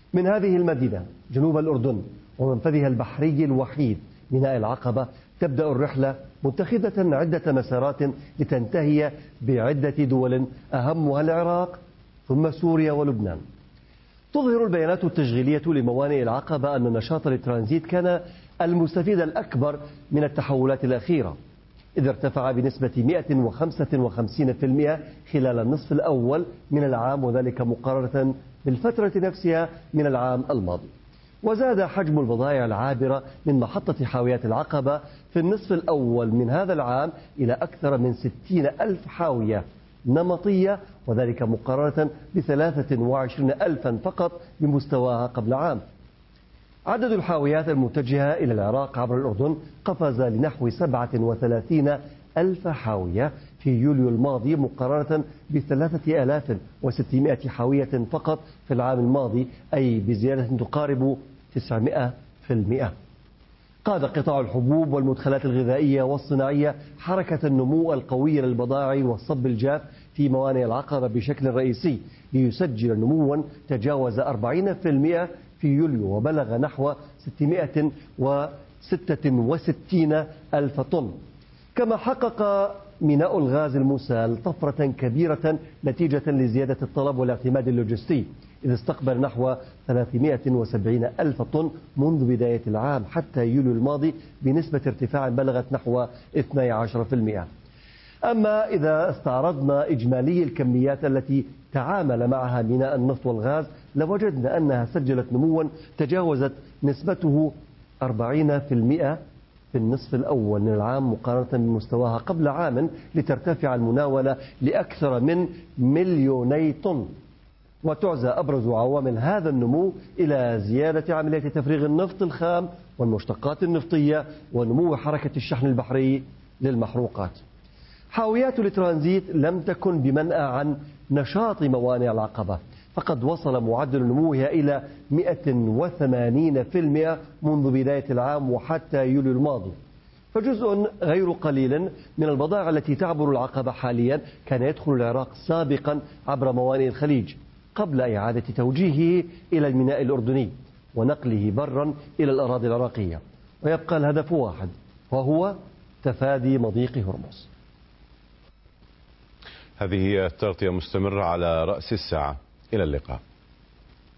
من هذه المدينة جنوب الأردن ومنفذها البحري الوحيد ميناء العقبة تبدأ الرحلة متخذة عدة مسارات لتنتهي بعدة دول أهمها العراق ثم سوريا ولبنان. تظهر البيانات التشغيلية لموانئ العقبة أن نشاط الترانزيت كان المستفيد الأكبر من التحولات الأخيرة، إذ ارتفع بنسبة 155% خلال النصف الأول من العام، وذلك مقارنة بالفترة نفسها من العام الماضي. وزاد حجم البضائع العابرة من محطة حاويات العقبة في النصف الأول من هذا العام إلى أكثر من 60,000 حاوية نمطية، وذلك مقارنة ب23,000 فقط بمستواها قبل عام. عدد الحاويات المتجهة إلى العراق عبر الأردن قفز لنحو 37,000 حاوية في يوليو الماضي مقارنة ب3,600 حاوية فقط في العام الماضي، أي بزيادة تقارب 900%. قاد قطاع الحبوب والمدخلات الغذائية والصناعية حركة النمو القوية للبضائع والصب الجاف في موانئ العقبة بشكل رئيسي، ليسجل نموا تجاوز 40% في يوليو وبلغ نحو 666 ألف طن. كما حقق ميناء الغاز المسال طفرة كبيرة نتيجة لزيادة الطلب والاعتماد اللوجستي، إذ استقبل نحو 370 ألف طن منذ بداية العام حتى يوليو الماضي بنسبة ارتفاع بلغت نحو 12%. أما إذا استعرضنا إجمالي الكميات التي تعامل معها ميناء النفط والغاز لوجدنا أنها سجلت نموا تجاوزت نسبته 40% في النصف الأول من العام مقارنة بمستواها قبل عام، لترتفع المناولة لأكثر من 2,000,000 طن. وتعزى أبرز عوامل هذا النمو إلى زيادة عملية تفريغ النفط الخام والمشتقات النفطية ونمو حركة الشحن البحري للمحروقات. حاويات الترانزيت لم تكن بمنأى عن نشاط موانئ العقبة، فقد وصل معدل نموها إلى 180% منذ بداية العام وحتى يوليو الماضي. فجزء غير قليل من البضائع التي تعبر العقبة حاليا كان يدخل العراق سابقا عبر موانئ الخليج قبل إعادة توجيهه إلى الميناء الأردني ونقله برا إلى الأراضي العراقية، ويبقى الهدف واحد وهو تفادي مضيق هرمز. هذه التغطية مستمرة على رأس الساعة. إلى اللقاء.